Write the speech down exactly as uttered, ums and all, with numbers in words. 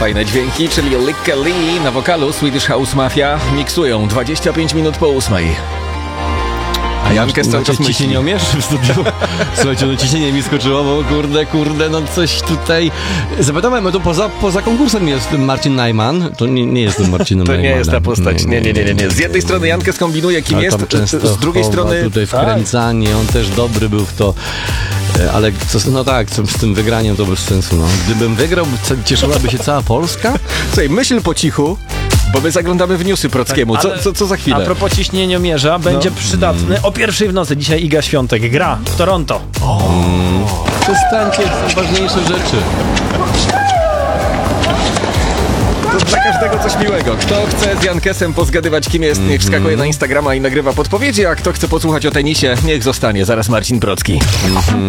fajne dźwięki, czyli Lykke Li na wokalu Swedish House Mafia miksują dwadzieścia pięć minut po ósmej. A Jankę cały czas ciśnienie nie umiesz w studiu? Słuchajcie, no ciśnienie mi skoczyło, bo kurde, kurde, no coś tutaj... Zapytałem, no to poza, poza konkursem jest Marcin Najman. To nie, nie jest Marcinem To Najmanem. nie jest ta postać, nie, nie, nie, nie, nie. Z jednej strony Jankę skombinuje, kim ale jest, z drugiej strony... tutaj wkręcanie, on też dobry był w to. Ale co, no tak, co, z tym wygraniem to bez sensu, no. Gdybym wygrał, cieszyłaby się cała Polska? Słuchaj, myśl po cichu, bo my zaglądamy w newsy Prockiemu. Co, co, co za chwilę? A propos ciśnieniomierza, będzie no. przydatny o pierwszej w nocy. Dzisiaj Iga Świątek gra w Toronto. O. Mm. Przestańcie, są ważniejsze rzeczy. To dla każdego coś miłego. Kto chce z Jankesem pozgadywać, kim jest, niech wskakuje na Instagrama i nagrywa podpowiedzi, a kto chce posłuchać o tenisie, niech zostanie. Zaraz Marcin Procki.